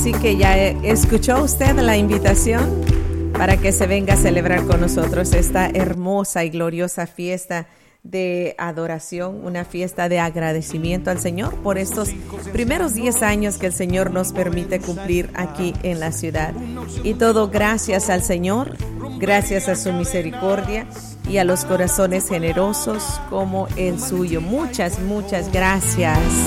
Así que ya escuchó usted la invitación para que se venga a celebrar con nosotros esta hermosa y gloriosa fiesta de adoración, una fiesta de agradecimiento al Señor por estos primeros 10 años que el Señor nos permite cumplir aquí en la ciudad. Y todo gracias al Señor, gracias a su misericordia y a los corazones generosos como el suyo. Muchas, muchas gracias.